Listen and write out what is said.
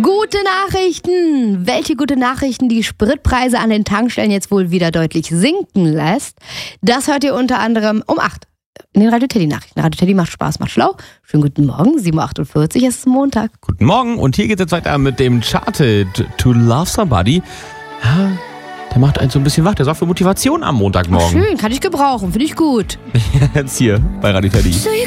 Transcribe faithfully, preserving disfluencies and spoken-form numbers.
Gute Nachrichten! Welche gute Nachrichten die Spritpreise an den Tankstellen jetzt wohl wieder deutlich sinken lässt, das hört ihr unter anderem um acht in den Radio Teddy Nachrichten. Radio Teddy macht Spaß, macht schlau. Schönen guten Morgen, sieben Uhr achtundvierzig, es ist Montag. Guten Morgen und hier geht es jetzt weiter mit dem Charted To Love Somebody. Ja, der macht einen so ein bisschen wach, der sorgt für Motivation am Montagmorgen. Ach, schön, kann ich gebrauchen, finde ich gut. Jetzt hier bei Radio Teddy. So you